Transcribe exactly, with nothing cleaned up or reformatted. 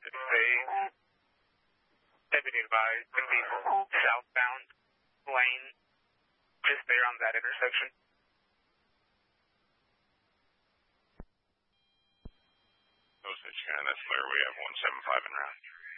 They deputy advised the vehicle southbound lane just there on that intersection. Osage County, that's clear. We have one seven five en route.